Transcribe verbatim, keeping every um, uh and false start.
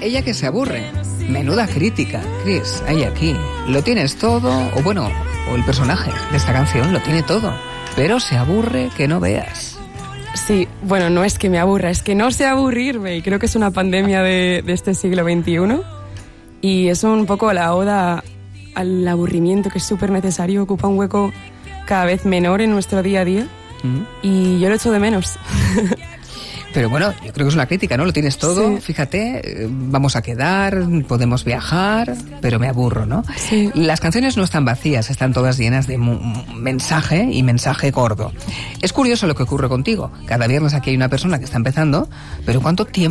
ella que se aburre. Menuda crítica, Chris, hay aquí. Lo tienes todo, o bueno, o el personaje de esta canción lo tiene todo, pero se aburre que no veas. Sí, bueno, no es que me aburra, es que no sé aburrirme, y creo que es una pandemia de, de este siglo veintiuno, y es un poco la oda al aburrimiento, que es súper necesario, ocupa un hueco cada vez menor en nuestro día a día, mm. y yo lo echo de menos. Pero bueno, yo creo que es una crítica, ¿no? Lo tienes todo, sí. Fíjate, vamos a quedar, podemos viajar, pero me aburro, ¿no? Sí. Las canciones no están vacías, están todas llenas de mensaje y mensaje gordo. Es curioso lo que ocurre contigo. Cada viernes aquí hay una persona que está empezando, pero ¿cuánto tiempo